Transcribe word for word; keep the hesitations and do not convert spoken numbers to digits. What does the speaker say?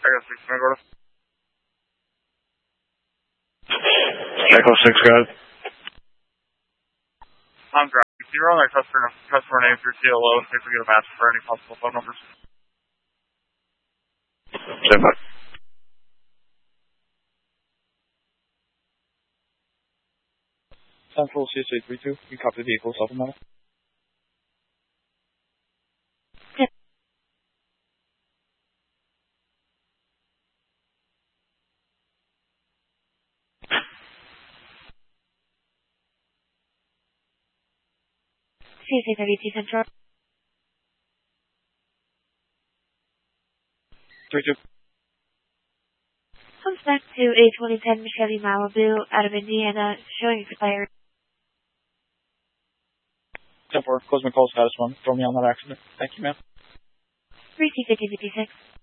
Echo six, can I go to? Echo six, go ahead. I'm driving. Can you run that customer, customer name through C L O and see if we get a match for any possible phone numbers? Stand by. Central C S A three two, you copy the vehicle supplemental. C S A thirty-two Central. three two. Comes back to a twenty ten Chevy Malibu out of Indiana, showing expired. ten four, close my call status one. Throw me on that accident. Thank you, ma'am. three C fifty fifty-six.